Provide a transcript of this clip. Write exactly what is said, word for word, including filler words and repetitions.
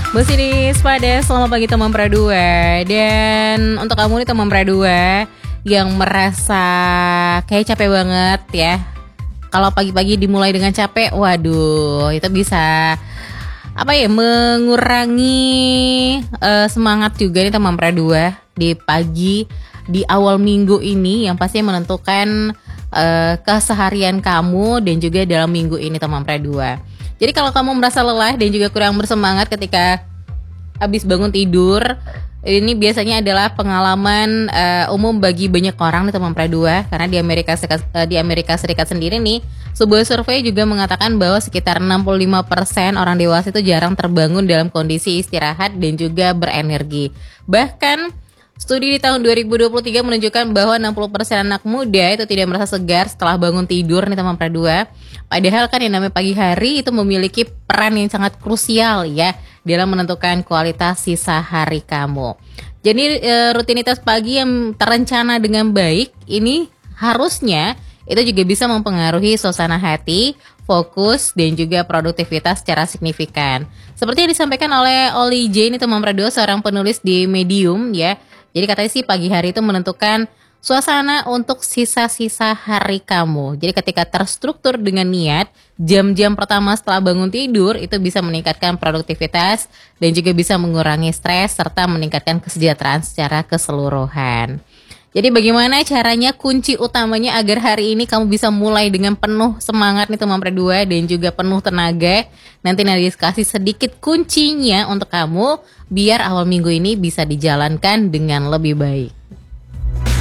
Bu Sinis pada selamat pagi teman Pradua. Dan untuk kamu nih teman Pradua yang merasa kayak capek banget ya, kalau pagi-pagi dimulai dengan capek, waduh itu bisa apa ya, mengurangi uh, semangat juga nih teman Pradua di pagi di awal minggu ini yang pasti menentukan uh, keseharian kamu dan juga dalam minggu ini teman Pradua. Jadi kalau kamu merasa lelah dan juga kurang bersemangat ketika habis bangun tidur, ini biasanya adalah pengalaman uh, umum bagi banyak orang nih teman Pradua. Karena di Amerika Serikat, uh, di Amerika Serikat sendiri nih, sebuah survei juga mengatakan bahwa sekitar enam puluh lima persen orang dewasa itu jarang terbangun dalam kondisi istirahat dan juga berenergi. Bahkan studi di tahun dua ribu dua puluh tiga menunjukkan bahwa enam puluh persen anak muda itu tidak merasa segar setelah bangun tidur nih teman Pradua. Padahal kan yang namanya pagi hari itu memiliki peran yang sangat krusial ya dalam menentukan kualitas sisa hari kamu. Jadi e, rutinitas pagi yang terencana dengan baik ini harusnya itu juga bisa mempengaruhi suasana hati, fokus, dan juga produktivitas secara signifikan. Seperti yang disampaikan oleh Oli J ini teman Pradua, seorang penulis di Medium ya. Jadi katanya sih pagi hari itu menentukan suasana untuk sisa-sisa hari kamu. Jadi ketika terstruktur dengan niat, jam-jam pertama setelah bangun tidur itu bisa meningkatkan produktivitas dan juga bisa mengurangi stres serta meningkatkan kesejahteraan secara keseluruhan. Jadi bagaimana caranya, kunci utamanya agar hari ini kamu bisa mulai dengan penuh semangat nih teman Pradua dan juga penuh tenaga. Nanti Nadia kasih sedikit kuncinya untuk kamu biar awal minggu ini bisa dijalankan dengan lebih baik.